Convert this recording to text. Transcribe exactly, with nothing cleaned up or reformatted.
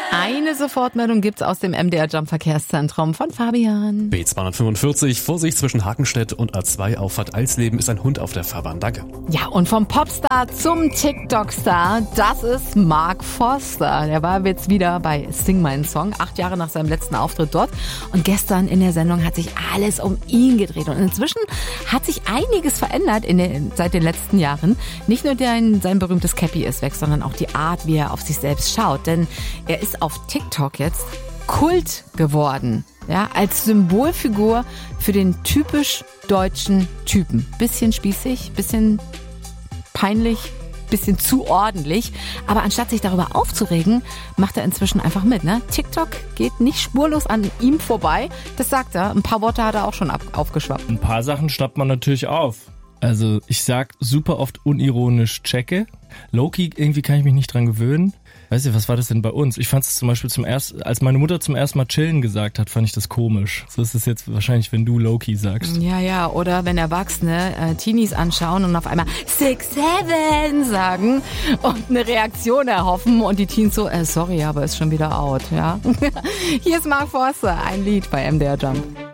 Eine Sofortmeldung gibt's aus dem M D R Jump Verkehrszentrum von Fabian. B zweihundertfünfundvierzig, Vorsicht zwischen Hakenstedt und A zwei Auffahrt Eisleben ist ein Hund auf der Fahrbahn. Danke. Ja, und vom Popstar zum TikTok-Star, das ist Mark Forster. Der war jetzt wieder bei Sing Meinen Song, acht Jahre nach seinem letzten Auftritt dort. Und gestern in der Sendung hat sich alles um ihn gedreht. Und inzwischen hat sich einiges verändert in den, seit den letzten Jahren. Nicht nur der, sein berühmtes Cappy ist weg, sondern auch die Art, wie er auf sich selbst schaut. Denn er ist auf TikTok jetzt Kult geworden. Ja, als Symbolfigur für den typisch deutschen Typen. Bisschen spießig, bisschen peinlich, bisschen zu ordentlich. Aber anstatt sich darüber aufzuregen, macht er inzwischen einfach mit. Ne? TikTok geht nicht spurlos an ihm vorbei. Das sagt er. Ein paar Worte hat er auch schon ab- aufgeschwappt. Ein paar Sachen schnappt man natürlich auf. Also ich sag super oft unironisch checke. Low-key, irgendwie kann ich mich nicht dran gewöhnen. Weißt du, was war das denn bei uns? Ich fand es zum Beispiel zum ersten, als meine Mutter zum ersten Mal chillen gesagt hat, fand ich das komisch. So ist es jetzt wahrscheinlich, wenn du Low-key sagst. Ja, ja, oder wenn Erwachsene äh, Teenies anschauen und auf einmal Six, Seven sagen und eine Reaktion erhoffen und die Teens so, äh, sorry, aber ist schon wieder out, ja. Hier ist Mark Forster, ein Lied bei M D R Jump.